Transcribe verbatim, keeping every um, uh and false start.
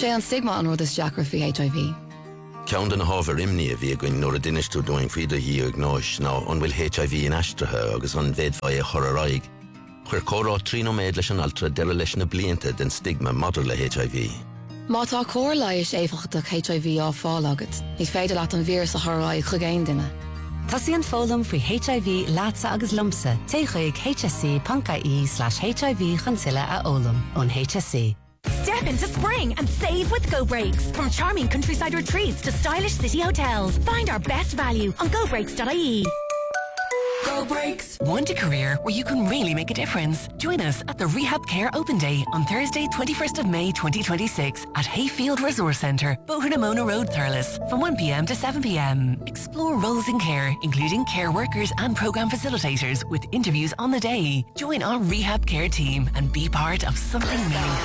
sé an stigma an rud is deacra fi H I V. Ceann den hábhar imní a bhí going nuair a duineistú doing faoide hí ag gnáis ná an bhfuil H I V in aistrithe agus an bhéadfá a chur aráig. Chuir córá tríú méid leis an altra deire leis na blianta den stigma madidir le H I V. Má tá cór leiis éfachach H I V á fáil agat, ní féidir leat an vírus a chorá chu géin duine. Tásíonn fólam faoi H I V lása agus lumsa. Té chuig H S C dot I E slash H I V chansile a ólam ón H S C. Step into spring and save with Go Breaks. From charming countryside retreats to stylish city hotels, find our best value on go breaks dot I E. Go Breaks. Want a career where you can really make a difference? Join us at the Rehab Care Open Day on Thursday, twenty-first of May twenty twenty-six at Hayfield Resource Centre, Bohernamona Road, Thurles, from one p m to seven p m. Explore roles in care, including care workers and programme facilitators with interviews on the day. Join our Rehab Care team and be part of something meaningful.